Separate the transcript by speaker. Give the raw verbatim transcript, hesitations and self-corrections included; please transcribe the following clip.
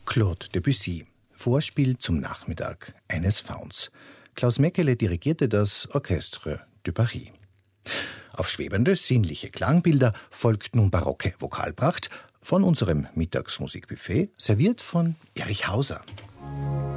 Speaker 1: Claude Debussy. Vorspiel zum Nachmittag eines Fauns. Klaus Meckele dirigierte das Orchestre de Paris. Auf schwebende, sinnliche Klangbilder folgt nun barocke Vokalpracht von unserem Mittagsmusikbuffet, serviert von Erich Hauser.